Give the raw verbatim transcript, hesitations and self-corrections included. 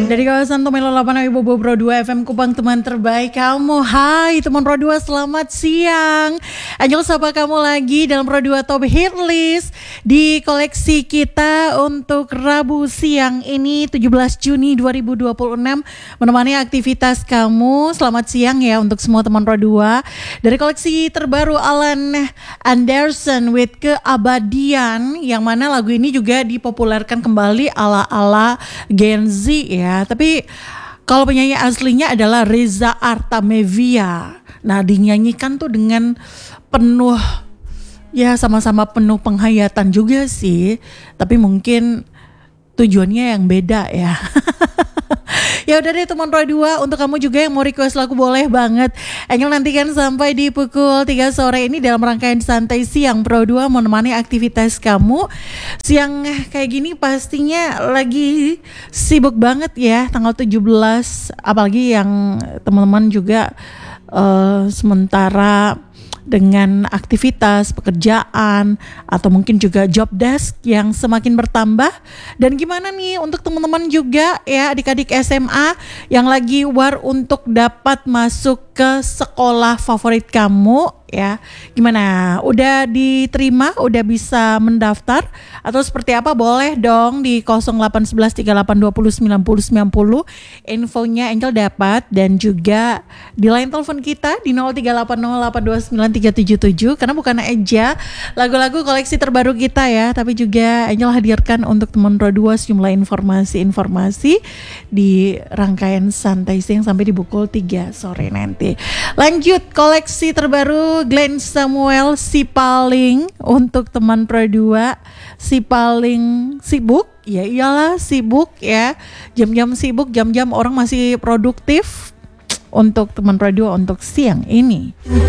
Dari kawasan Tumelo delapan Wibowo Pro dua F M Kupang, teman terbaik kamu. Hai teman Pro dua, selamat siang. Angel sapa kamu lagi dalam Pro dua Top Hit List di koleksi kita untuk Rabu siang ini tujuh belas Juni dua ribu dua puluh enam, menemani aktivitas kamu. Selamat siang ya untuk semua teman Pro dua. Dari koleksi terbaru Alan Anderson with Keabadian, yang mana lagu ini juga dipopulerkan kembali ala-ala Gen Z ya. Tapi kalau penyanyi aslinya adalah Reza Artamevia. Nah, dinyanyikan tuh dengan penuh, ya sama-sama penuh penghayatan juga sih. Tapi mungkin tujuannya yang beda ya. Ya udah deh teman Pro dua, untuk kamu juga yang mau request lagu boleh banget. Angel nantikan sampai di pukul tiga sore ini dalam rangkaian santai siang Pro dua, menemani aktivitas kamu. Siang kayak gini pastinya lagi sibuk banget ya, tanggal tujuh belas, apalagi yang teman-teman juga uh, sementara dengan aktivitas pekerjaan atau mungkin juga job desk yang semakin bertambah. Dan gimana nih untuk teman-teman juga ya, adik-adik S M A yang lagi war untuk dapat masuk ke sekolah favorit kamu ya. Gimana? Udah diterima? Udah bisa mendaftar? Atau seperti apa? Boleh dong di nol delapan satu satu tiga delapan dua nol sembilan nol sembilan nol. Infonya Angel dapat, dan juga di line telepon kita di nol tiga delapan nol delapan dua sembilan tiga tujuh tujuh, karena bukan aja lagu-lagu koleksi terbaru kita ya, tapi juga Angel hadirkan untuk teman Pro dua sejumlah informasi-informasi di rangkaian santai siang sampai di pukul tiga sore nanti. Lanjut koleksi terbaru Glenn Samuel, Si Paling, untuk teman Pro dua. Si paling sibuk, ya iyalah sibuk ya, jam-jam sibuk, jam-jam orang masih produktif. Untuk teman Pro dua untuk siang ini.